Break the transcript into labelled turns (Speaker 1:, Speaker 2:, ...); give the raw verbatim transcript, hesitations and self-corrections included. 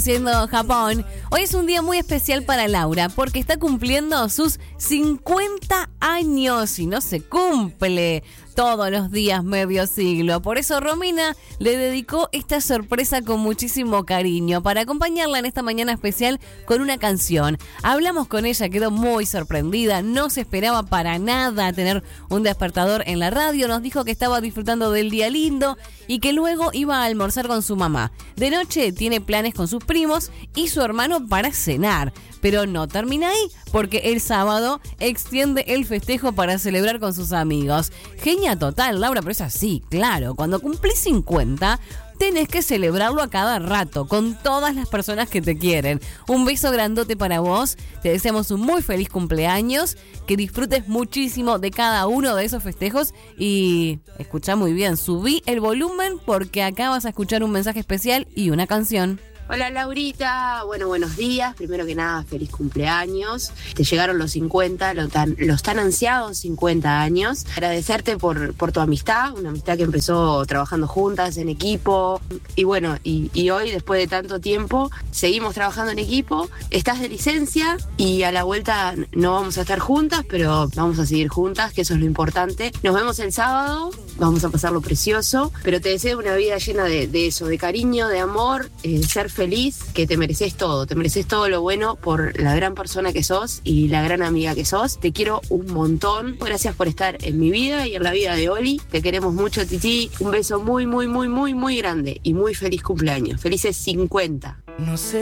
Speaker 1: Siendo Japón, hoy es un día muy especial para Laura porque está cumpliendo sus cincuenta años y no se cumple todos los días medio siglo. Por eso Romina le dedicó esta sorpresa con muchísimo cariño para acompañarla en esta mañana especial con una canción. Hablamos con ella, quedó muy sorprendida, no se esperaba para nada tener un despertador en la radio. Nos dijo que estaba disfrutando del día lindo y que luego iba a almorzar con su mamá. De noche tiene planes con sus primos y su hermano para cenar. Pero no termina ahí, porque el sábado extiende el festejo para celebrar con sus amigos. Genia total, Laura, pero es así, claro. Cuando cumplís cincuenta, tenés que celebrarlo a cada rato, con todas las personas que te quieren. Un beso grandote para vos, te deseamos un muy feliz cumpleaños, que disfrutes muchísimo de cada uno de esos festejos y escuchá muy bien, subí el volumen porque acá vas a escuchar un mensaje especial y una canción.
Speaker 2: Hola Laurita, bueno, buenos días, primero que nada, feliz cumpleaños, te llegaron los cincuenta, los tan, los tan ansiados cincuenta años, agradecerte por, por tu amistad, una amistad que empezó trabajando juntas en equipo y bueno, y, y hoy después de tanto tiempo seguimos trabajando en equipo, estás de licencia y a la vuelta no vamos a estar juntas, pero vamos a seguir juntas, que eso es lo importante. Nos vemos el sábado, vamos a pasarlo precioso, pero te deseo una vida llena de, de eso, de cariño, de amor, eh, ser feliz. Feliz, que te mereces todo, te mereces todo lo bueno por la gran persona que sos y la gran amiga que sos. Te quiero un montón. Gracias por estar en mi vida y en la vida de Oli. Te queremos mucho, Titi. Un beso muy, muy, muy, muy, muy grande y muy feliz cumpleaños. Felices cincuenta.
Speaker 3: No sé.